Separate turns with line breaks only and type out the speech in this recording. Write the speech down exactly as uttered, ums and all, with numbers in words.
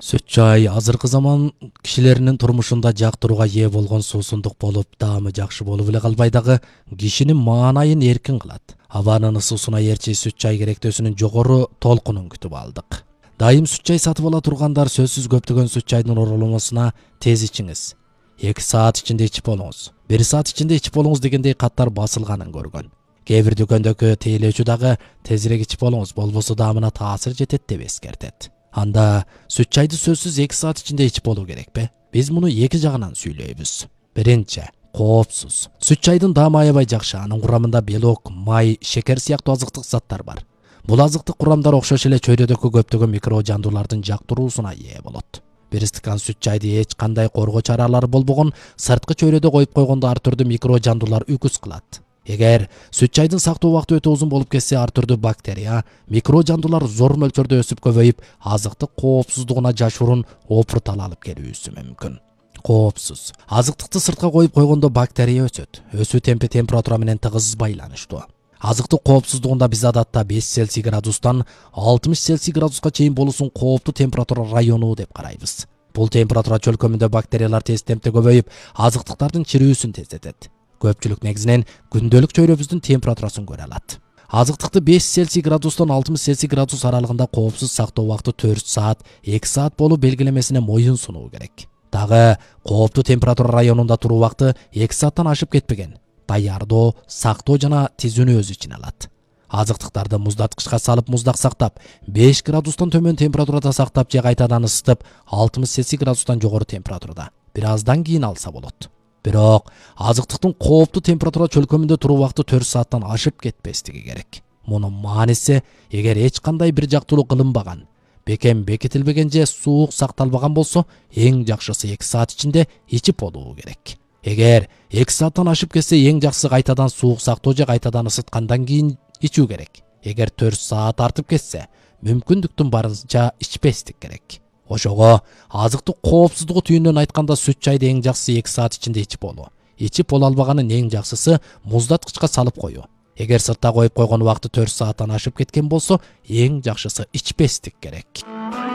Сүт чай азыркы заман кишилеринин турмушунда жактырууга ээ болгон суусундук болуп, даамы жакшы болуп эле калбай дагы кишинин маанайын эркин кылат. Абанын ысуусуна ээрчи сүт чай керектөөсүнүн жогору толкунун күтүп алдык. Дайым сүт чай сатып ала тургандар сөзсүз көптөгөн сүт чайдын ороломосуна тез ичиңиз. эки саат ичинде ичип болуңуз. бир саат ичинде ичип болуңуз дегендей каттар басылганын көргөн. Кээ бир дүкөндөгү тейлөөчү дагы тезирээк ичип болуңуз, болбосо даамына таасир жетет деп эскертет. Анда сүт чайды сөзсүз эки саат ичинде ичип болуу керекпи? Биз муну эки жагынан сүйлөйбүз. Биринчи, коопсуз. Сүт чайдын даамы аябай жакшы, анын курамында белок, май, шекер сыяктуу азыктык заттар бар. Бул азыктык курамдар окшош эле чөйрөдөгү көптөгөн микро жандуулардын жактыруусуна ээ болот. Бир стакан сүт чайды эч кандай коргоо чаралары болбогон сырткы чөйрөдө коюп койгондо ар түрдүү микро жандуулар үкүз кылат. Эгер сүт чайдын сактоо убакыты өтө узун болуп кетсе, ар түрдүү бактерия, микро жандуулар зор мөлчөрдө өсүп көбөйүп, азыктык коопсуздугуна жашыруун опуртал алып келүүсү мүмкүн. Коопсуз. Азыктыкты сыртка коюп койгондо бактерия өсөт. Өсүү темпи температура менен тыгыз байланыштуу. Азыктык коопсуздугунда биз адатта беш Цельсий градустан алтымыш Цельсий градуска чейин болуусун кооптуу температура району деп карайбыз. Бул температура чөлкөмүндө бактериялар тез темпте көбөйүп, азыктыктардын чирүүсүн тездетет. Көпчүлүк негизинен күндөлүк чөйрөбүздүн температурасын көрө алат. Азыктыкты беш Цельсий градустан алтымыш Цельсий градус аралыгында коопсуз сактоо убакыты төрт саат, эки саат болуп белгилемесине моюн сунуу керек. Дагы кооптуу температура районунда туруу убакыты эки сааттан ашып кетпеген. Даярдоо, сактоо жана тизүүнү өз ичине алат. Азыктыктарды муздаткычка салып муздак сактап, беш градустан төмөн температурада сактап же кайтадан ысытып, алтымыш Цельсий градустан жогору температурада бир аздан кийин алса болот. Бирок азыктыктын кооптуу температура чөлкөмүндө туруу убакыты төрт сааттан ашып кетпестиги керек. Мунун мааниси, эгер эч кандай бир жактылуу кылынбаган, бекем бекитилбеген же суук сакталбаган болсо, эң жакшысы эки саат ичинде ичип болуу керек. Эгер эки сааттан ашып кетсе, эң жакшысы кайтадан суук сактоо же кайтадан ысыткандан кийин ичүү керек. Эгер төрт саат артып кетсе, мүмкүндүктүн барынча ичпестик керек. Ошого азыктык коопсуздугу түйүнөн айтканда сүт чайды эң жакшысы эки саат ичинде ичип болуу. Ичип боло албаганын эң жакшысы муздаткычка салып коюу. Эгер сыртта коюп койгон убакыты төрт сааттан ашып кеткен болсо, эң жакшысы ичпестик керек.